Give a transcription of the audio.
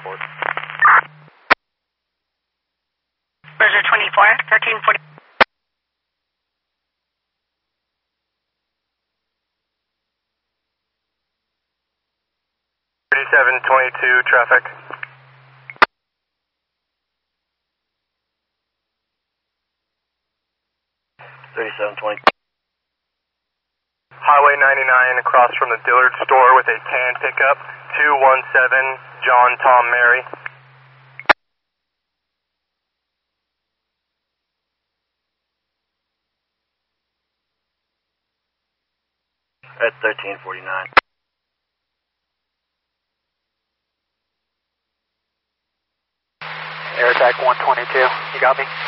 report. Bridger 24, 1340. 3722 traffic. Highway 99 across from the Dillard store with a can pickup. 217 John Tom Mary. At 1349. Air attack 122, you got me?